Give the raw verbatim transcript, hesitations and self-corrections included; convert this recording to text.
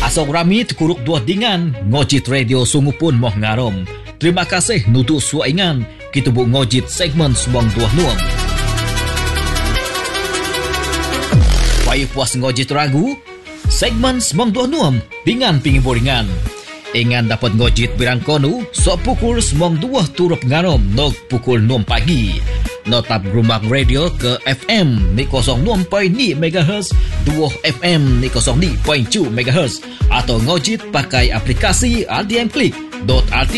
Pasok rami tekuruk dua dingan, ngojit radio sungu pun moh ngarom. Terima kasih nutu suaingan, kita bu ngojit segmen semong dua nuam. Payah puas ngojit ragu, segmen semong dua nuam, dingan pingin boringan. Ingan dapat ngojit birang konu, sok pukul semong dua turup ngarom, nok pukul enam pagi. Notap Grumak Radio ke F M ni kosong enam perpuluhan lima megahertz, dua F M ni kosong lima perpuluhan dua megahertz atau ngojit pakai aplikasi R T M Klik dot R T